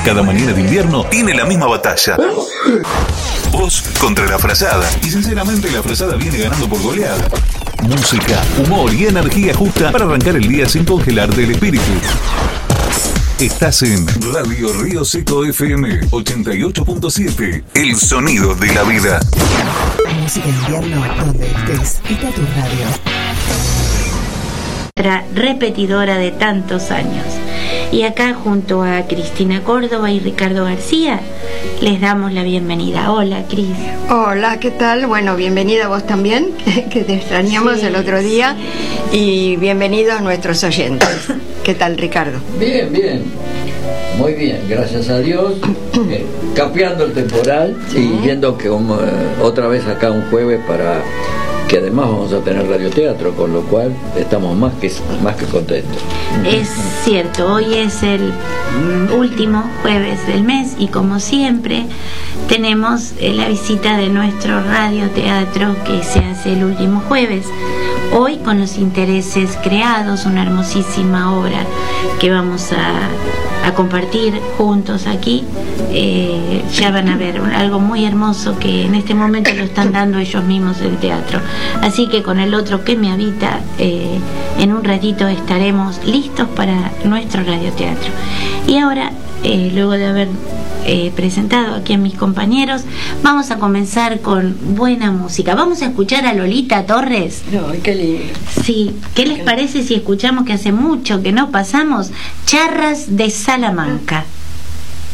Cada mañana de invierno tiene la misma batalla. Vos contra la frazada. Y sinceramente la frazada viene ganando por goleada. Música, humor y energía justa para arrancar el día sin congelarte el espíritu. Estás en Radio Río Seco FM 88.7. El sonido de la vida. Música de invierno, donde estés, está tu radio. Repetidora de tantos años. Y acá junto a Cristina Córdoba y Ricardo García les damos la bienvenida. Hola, Cris. Hola, ¿qué tal? Bueno, bienvenida a vos también, que te extrañamos el otro día. Y bienvenidos nuestros oyentes. ¿Qué tal, Ricardo? Bien, bien. Muy bien, gracias a Dios. Capeando el temporal, sí. Y viendo que otra vez acá un jueves para... que además vamos a tener radioteatro, con lo cual estamos más que contentos. Es cierto, hoy es el último jueves del mes y como siempre tenemos la visita de nuestro radioteatro que se hace el último jueves. Hoy con los intereses creados, una hermosísima obra que vamos a compartir juntos aquí. Ya van a ver algo muy hermoso que en este momento lo están dando ellos mismos el teatro. Así que con el otro que me habita, en un ratito estaremos listos para nuestro radioteatro. Y ahora, luego de haber presentado aquí a mis compañeros, vamos a comenzar con buena música. Vamos a escuchar a Lolita Torres. Ay, qué lindo. Sí, ¿qué les parece si escuchamos, que hace mucho que no pasamos, Charras de Salamanca?